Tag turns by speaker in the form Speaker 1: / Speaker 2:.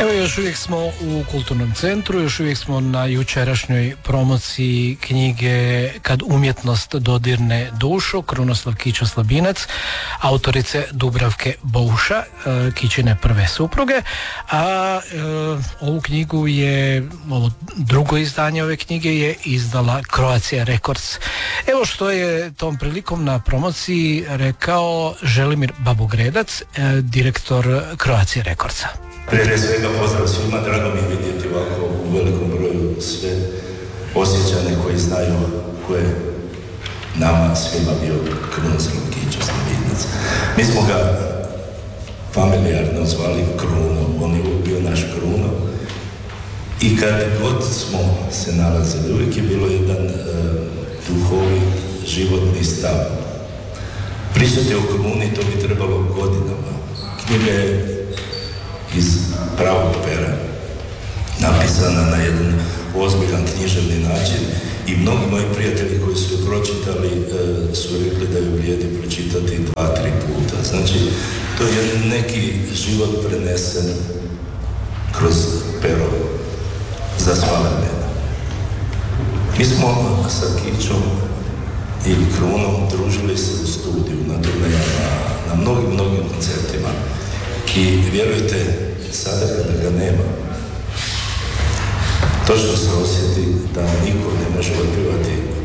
Speaker 1: Evo, još uvijek smo u Kulturnom centru, još uvijek smo na jučerašnjoj promociji knjige Kad umjetnost dodirne dušu, Krunoslav Kićo Slabinac, autorice Dubravke Bouša, Kićine prve supruge, a ovu knjigu je, ovo drugo izdanje ove knjige je izdala Croatia Records. Evo što je tom prilikom na promociji rekao Želimir Babogredac, direktor Croatia Recordsa.
Speaker 2: Prije svega pozdrav svima, drago mi je vidjeti ovako u velikom broju sve osjećane koji znaju ko je nama svima bio Krunoslav Kićo Slabinac. Mi smo ga familijarno zvali Kruno, on je bio naš Kruno i kad god smo se nalazili, uvijek je bilo jedan duhovni životni stav. Pričati o Kruni, to bi trebalo godinama. Knjiga je iz pravog pera, napisana na jedan ozbiljan književni način i mnogi moji prijatelji koji su je pročitali su rekli da ju vrijedi pročitati 2-3 puta. Znači, to je neki život prenesen kroz pero za sva vremena. Mi smo sa Kićom ili Krunom družili se u studiju, na turnejama, na mnogim koncertima. I vjerujte, sada kada ga nema, točno se osjeti da niko ne može otpjevati